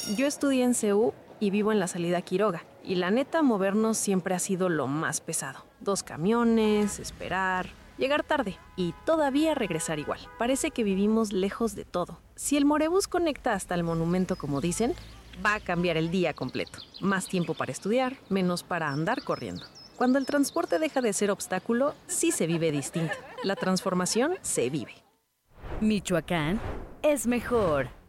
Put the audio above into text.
Yo estudié en CU y vivo en la salida Quiroga. Y la neta, movernos siempre ha sido lo más pesado. 2 camiones, esperar, llegar tarde y todavía regresar igual. Parece que vivimos lejos de todo. Si el Morebús conecta hasta el monumento como dicen, va a cambiar el día completo. Más tiempo para estudiar, menos para andar corriendo. Cuando el transporte deja de ser obstáculo, sí se vive distinto. La transformación se vive. Michoacán es mejor.